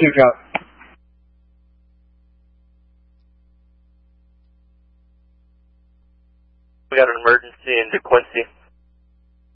2 count. We got an emergency in DeQuincy.